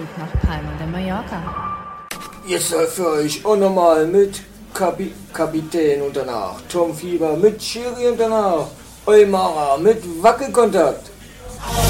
nach Palma de Mallorca. Jetzt für euch unnormal mit Kapitän und danach Tom Fieber mit Schiri und danach Eumara mit Wackelkontakt.